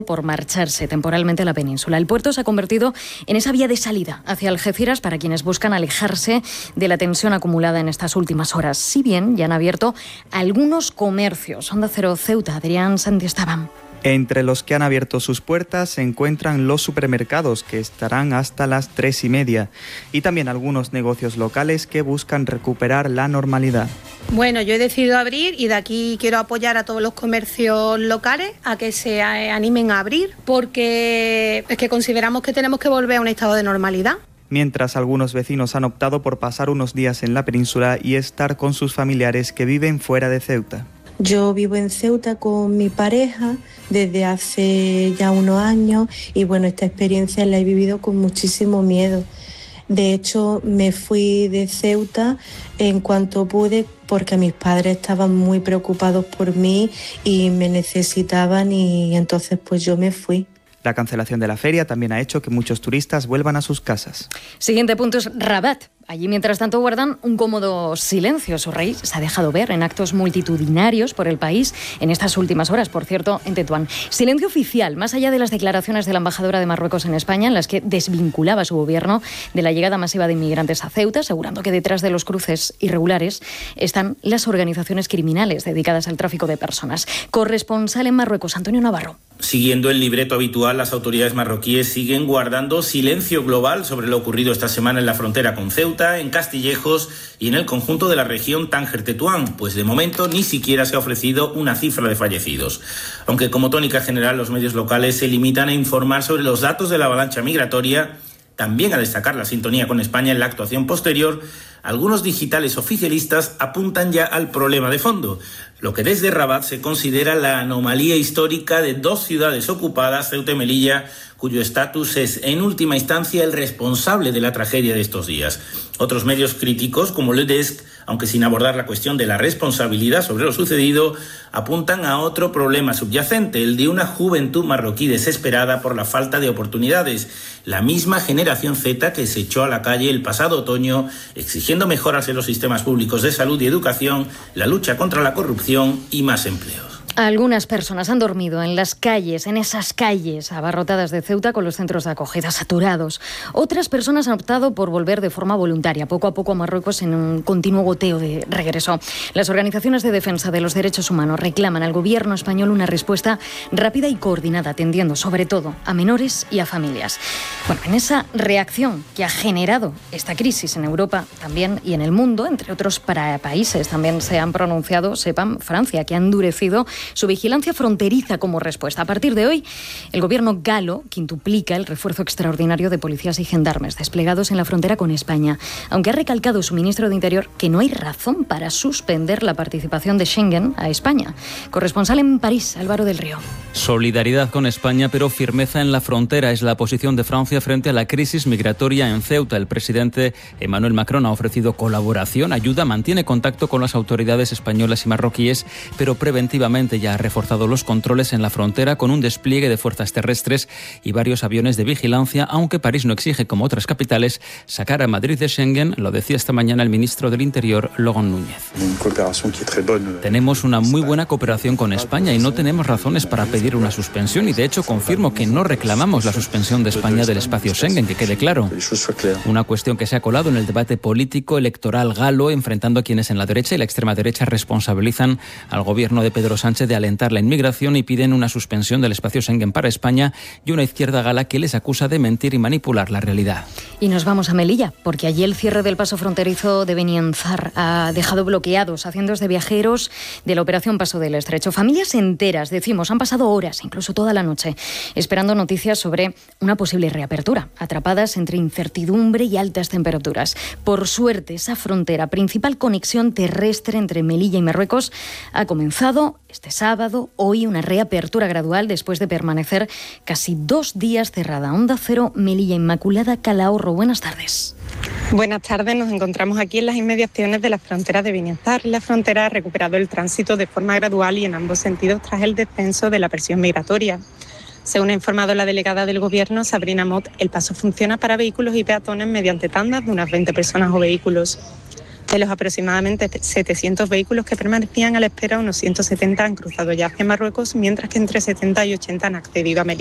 por marcharse temporalmente a la península. El puerto se ha convertido en esa vía de salida hacia Algeciras para quienes buscan alejarse de la tensión acumulada en estas últimas horas. Si bien ya han abierto algunos comercios. Onda Cero Ceuta, Adrián Santiesteban. Entre los que han abierto sus puertas se encuentran los supermercados, que estarán hasta las 3:30, y también algunos negocios locales que buscan recuperar la normalidad. Bueno, yo he decidido abrir y de aquí quiero apoyar a todos los comercios locales a que se animen a abrir, porque es que consideramos que tenemos que volver a un estado de normalidad. Mientras algunos vecinos han optado por pasar unos días en la península y estar con sus familiares que viven fuera de Ceuta. Yo vivo en Ceuta con mi pareja desde hace ya unos años y bueno, esta experiencia la he vivido con muchísimo miedo. De hecho, me fui de Ceuta en cuanto pude porque mis padres estaban muy preocupados por mí y me necesitaban y entonces pues yo me fui. La cancelación de la feria también ha hecho que muchos turistas vuelvan a sus casas. Siguiente punto es Rabat. Allí, mientras tanto, guardan un cómodo silencio. Su rey se ha dejado ver en actos multitudinarios por el país en estas últimas horas, por cierto, en Tetuán. Silencio oficial, más allá de las declaraciones de la embajadora de Marruecos en España, en las que desvinculaba su gobierno de la llegada masiva de inmigrantes a Ceuta, asegurando que detrás de los cruces irregulares están las organizaciones criminales dedicadas al tráfico de personas. Corresponsal en Marruecos, Antonio Navarro. Siguiendo el libreto habitual, las autoridades marroquíes siguen guardando silencio global sobre lo ocurrido esta semana en la frontera con Ceuta, en Castillejos y en el conjunto de la región Tánger-Tetuán, pues de momento ni siquiera se ha ofrecido una cifra de fallecidos. Aunque como tónica general los medios locales se limitan a informar sobre los datos de la avalancha migratoria, también a destacar la sintonía con España en la actuación posterior, algunos digitales oficialistas apuntan ya al problema de fondo, lo que desde Rabat se considera la anomalía histórica de dos ciudades ocupadas, Ceuta y Melilla, cuyo estatus es en última instancia el responsable de la tragedia de estos días. Otros medios críticos, como Le Desk, aunque sin abordar la cuestión de la responsabilidad sobre lo sucedido, apuntan a otro problema subyacente, el de una juventud marroquí desesperada por la falta de oportunidades, la misma generación Z que se echó a la calle el pasado otoño exigiendo mejoras en los sistemas públicos de salud y educación, la lucha contra la corrupción y más empleos. Algunas personas han dormido en las calles, en esas calles abarrotadas de Ceuta con los centros de acogida saturados. Otras personas han optado por volver de forma voluntaria, poco a poco a Marruecos en un continuo goteo de regreso. Las organizaciones de defensa de los derechos humanos reclaman al gobierno español una respuesta rápida y coordinada, atendiendo sobre todo a menores y a familias. Bueno, en esa reacción que ha generado esta crisis en Europa también y en el mundo, entre otros países también se han pronunciado, sepan, Francia, que ha endurecido su vigilancia fronteriza como respuesta. A partir de hoy, el gobierno galo quintuplica el refuerzo extraordinario de policías y gendarmes desplegados en la frontera con España, aunque ha recalcado su ministro de Interior que no hay razón para suspender la participación de Schengen a España. Corresponsal en París, Álvaro del Río. Solidaridad con España, pero firmeza en la frontera es la posición de Francia frente a la crisis migratoria en Ceuta. El presidente Emmanuel Macron ha ofrecido colaboración, ayuda, mantiene contacto con las autoridades españolas y marroquíes, pero preventivamente ya ha reforzado los controles en la frontera con un despliegue de fuerzas terrestres y varios aviones de vigilancia, aunque París no exige, como otras capitales, sacar a Madrid de Schengen, lo decía esta mañana el ministro del Interior, Laurent Núñez. Tenemos una muy buena cooperación con España y no tenemos razones para pedir una suspensión y de hecho confirmo que no reclamamos la suspensión de España del espacio Schengen, que quede claro. Una cuestión que se ha colado en el debate político electoral galo, enfrentando a quienes en la derecha y la extrema derecha responsabilizan al gobierno de Pedro Sánchez de alentar la inmigración y piden una suspensión del espacio Schengen para España, y una izquierda gala que les acusa de mentir y manipular la realidad. Y nos vamos a Melilla, porque allí el cierre del paso fronterizo de Benianzar ha dejado bloqueados a cientos de viajeros de la operación Paso del Estrecho. Familias enteras, decimos, han pasado horas, incluso toda la noche, esperando noticias sobre una posible reapertura, atrapadas entre incertidumbre y altas temperaturas. Por suerte, esa frontera, principal conexión terrestre entre Melilla y Marruecos, ha comenzado este sábado, hoy, una reapertura gradual después de permanecer casi 2 días cerrada. Onda Cero, Melilla, Inmaculada Calahorro. Buenas tardes. Buenas tardes, nos encontramos aquí en las inmediaciones de la frontera de Benianzar. La frontera ha recuperado el tránsito de forma gradual y en ambos sentidos tras el descenso de la presión migratoria. Según ha informado la delegada del Gobierno, Sabrina Mott, el paso funciona para vehículos y peatones mediante tandas de unas 20 personas o vehículos. De los aproximadamente 700 vehículos que permanecían a la espera, unos 170 han cruzado ya hacia Marruecos, mientras que entre 70 y 80 han accedido a Melilla.